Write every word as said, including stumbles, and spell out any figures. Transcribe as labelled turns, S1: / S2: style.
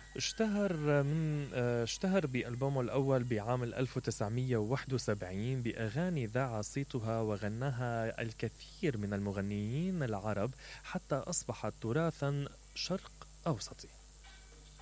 S1: اشتهر من آه، اشتهر بألبومه الأول بعام ألف وتسعمية وواحد وسبعين بأغاني ذاع صيتها وغناها الكثير من المغنيين العرب، حتى أصبحت تراثا شرق أوسطي.